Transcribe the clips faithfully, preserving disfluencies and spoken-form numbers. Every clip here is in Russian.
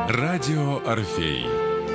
Радио Орфей.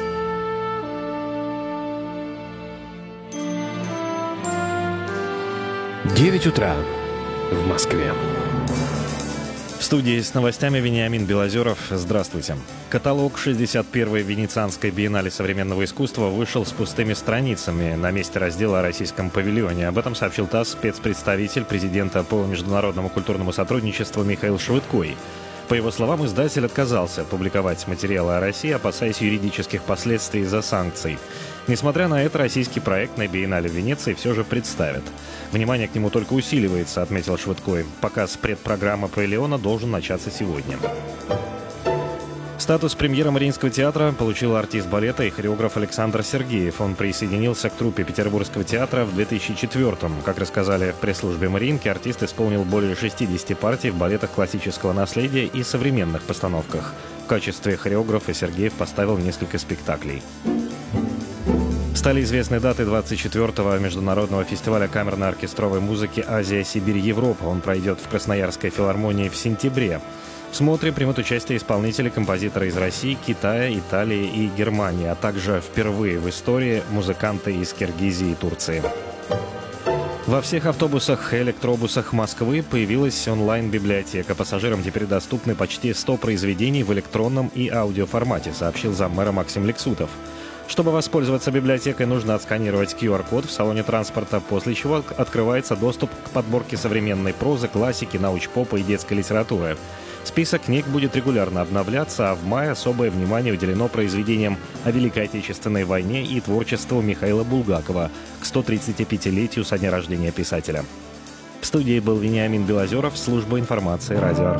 девять утра в Москве. В студии с новостями Вениамин Белозеров. Здравствуйте. Каталог шестьдесят первой Венецианской биеннале современного искусства вышел с пустыми страницами на месте раздела о российском павильоне. Об этом сообщил ТАСС спецпредставитель президента по международному культурному сотрудничеству Михаил Швыдкой. По его словам, издатель отказался публиковать материалы о России, опасаясь юридических последствий из-за санкций. Несмотря на это, российский проект на биеннале в Венеции все же представят. Внимание к нему только усиливается, отметил Швыдкой. Показ предпрограммы павильона должен начаться сегодня. Статус премьера Мариинского театра получил артист балета и хореограф Александр Сергеев. Он присоединился к труппе Петербургского театра в две тысячи четвёртом. Как рассказали в пресс-службе Мариинки, артист исполнил более шестидесяти партий в балетах классического наследия и современных постановках. В качестве хореографа Сергеев поставил несколько спектаклей. Стали известны даты двадцать четвёртого международного фестиваля камерной оркестровой музыки «Азия, Сибирь, Европа». Он пройдет в Красноярской филармонии в сентябре. В смотре примут участие исполнители, композиторы из России, Китая, Италии и Германии, а также впервые в истории музыканты из Киргизии и Турции. Во всех автобусах и электробусах Москвы появилась онлайн-библиотека. Пассажирам теперь доступны почти сто произведений в электронном и аудиоформате, сообщил заммэра Максим Лексутов. Чтобы воспользоваться библиотекой, нужно отсканировать ку ар-код в салоне транспорта, после чего открывается доступ к подборке современной прозы, классики, научпопа и детской литературы. Список книг будет регулярно обновляться, а в мае особое внимание уделено произведениям о Великой Отечественной войне и творчеству Михаила Булгакова к сто тридцатипятилетию со дня рождения писателя. В студии был Вениамин Белозеров, служба информации Радио Орфей.